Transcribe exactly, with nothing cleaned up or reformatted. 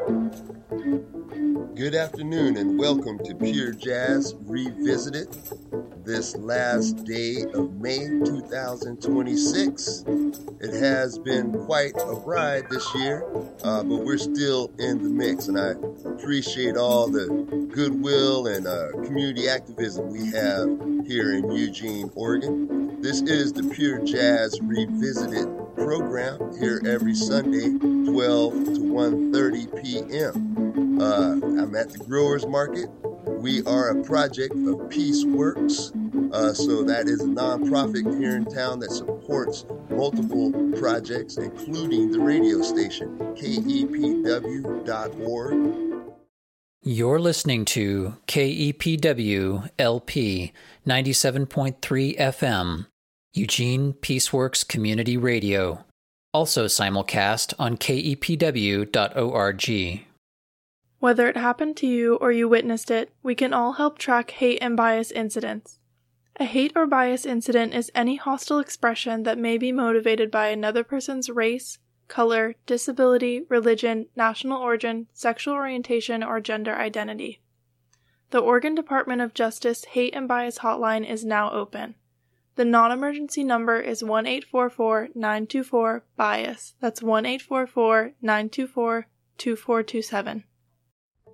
Good afternoon and welcome to Pure Jazz Revisited. This last day of May two thousand twenty-six. It has been quite a ride this year, uh, but we're still in the mix, and I appreciate all the goodwill and uh, community activism we have here in Eugene, Oregon. This is the Pure Jazz Revisited program here every Sunday, twelve to one thirty p.m. Uh, I'm at the Growers Market. We are a project of Peaceworks. Uh, so that is a nonprofit here in town that supports multiple projects, including the radio station, K E P W dot org. You're listening to K E P W L P ninety-seven point three F M, Eugene Peaceworks Community Radio, also simulcast on K E P W dot org. Whether it happened to you or you witnessed it, we can all help track hate and bias incidents. A hate or bias incident is any hostile expression that may be motivated by another person's race, color, disability, religion, national origin, sexual orientation, or gender identity. The Oregon Department of Justice Hate and Bias Hotline is now open. The non-emergency number is one eight four four, nine two four, B I A S. That's one eight four four, nine two four, two four two seven.